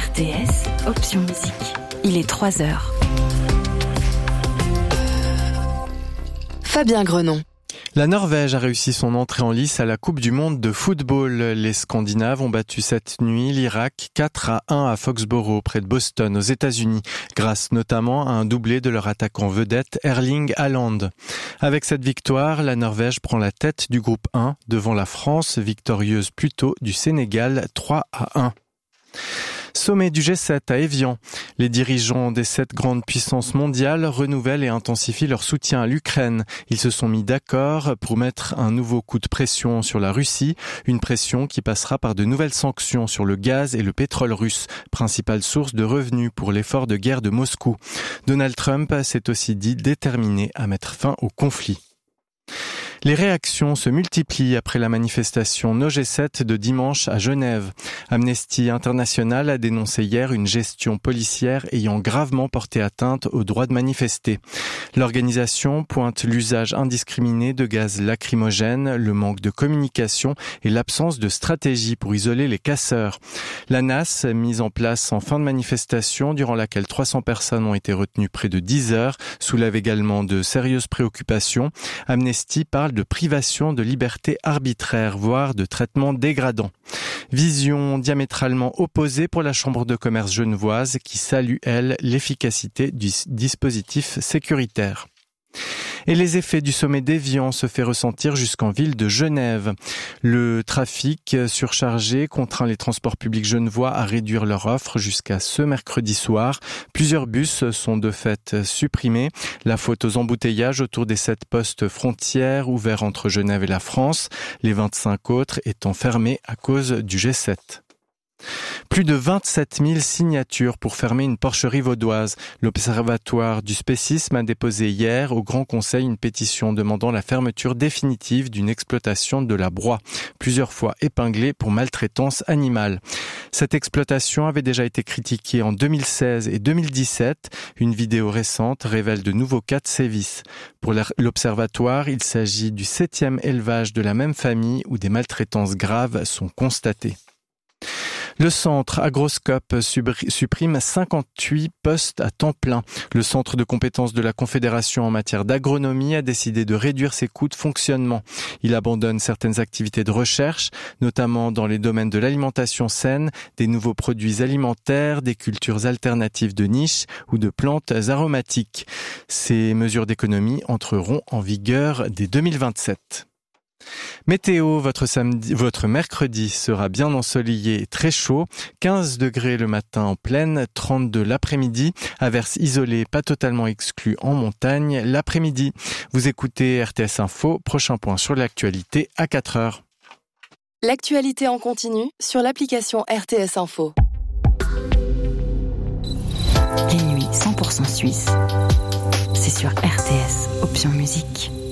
RTS, option musique. Il est 3h. Fabien Grenon. La Norvège a réussi son entrée en lice à la Coupe du Monde de football. Les Scandinaves ont battu cette nuit l'Irak 4-1 à Foxborough, près de Boston, aux États-Unis, grâce notamment à un doublé de leur attaquant vedette Erling Haaland. Avec cette victoire, la Norvège prend la tête du groupe 1 devant la France, victorieuse plus tôt du Sénégal 3-1. Sommet du G7 à Évian. Les dirigeants des 7 grandes puissances mondiales renouvellent et intensifient leur soutien à l'Ukraine. Ils se sont mis d'accord pour mettre un nouveau coup de pression sur la Russie, une pression qui passera par de nouvelles sanctions sur le gaz et le pétrole russe, principale source de revenus pour l'effort de guerre de Moscou. Donald Trump s'est aussi dit déterminé à mettre fin au conflit. Les réactions se multiplient après la manifestation No G7 de dimanche à Genève. Amnesty International a dénoncé hier une gestion policière ayant gravement porté atteinte au droit de manifester. L'organisation pointe l'usage indiscriminé de gaz lacrymogène, le manque de communication et l'absence de stratégie pour isoler les casseurs. La NAS, mise en place en fin de manifestation, durant laquelle 300 personnes ont été retenues près de 10 heures, soulève également de sérieuses préoccupations. Amnesty parle de privation de liberté arbitraire, voire de traitement dégradant. Vision diamétralement opposée pour la Chambre de commerce genevoise qui salue, elle, l'efficacité du dispositif sécuritaire. Et les effets du sommet d'Évian se fait ressentir jusqu'en ville de Genève. Le trafic surchargé contraint les transports publics genevois à réduire leur offre jusqu'à ce mercredi soir. Plusieurs bus sont de fait supprimés. La faute aux embouteillages autour des 7 postes frontières ouverts entre Genève et la France, les 25 autres étant fermés à cause du G7. Plus de 27 000 signatures pour fermer une porcherie vaudoise. L'Observatoire du spécisme a déposé hier au Grand Conseil une pétition demandant la fermeture définitive d'une exploitation de la Broye, plusieurs fois épinglée pour maltraitance animale. Cette exploitation avait déjà été critiquée en 2016 et 2017. Une vidéo récente révèle de nouveaux cas de sévices. Pour l'Observatoire, il s'agit du 7e élevage de la même famille où des maltraitances graves sont constatées. Le centre Agroscope supprime 58 postes à temps plein. Le centre de compétences de la Confédération en matière d'agronomie a décidé de réduire ses coûts de fonctionnement. Il abandonne certaines activités de recherche, notamment dans les domaines de l'alimentation saine, des nouveaux produits alimentaires, des cultures alternatives de niche ou de plantes aromatiques. Ces mesures d'économie entreront en vigueur dès 2027. Météo, votre mercredi sera bien ensoleillé et très chaud, 15 degrés le matin en plaine, 32 l'après-midi, averses isolées pas totalement exclues en montagne l'après-midi. Vous écoutez RTS Info, prochain point sur l'actualité à 4h. L'actualité en continu sur l'application RTS Info. Les nuits 100% suisses, c'est sur RTS, option musique.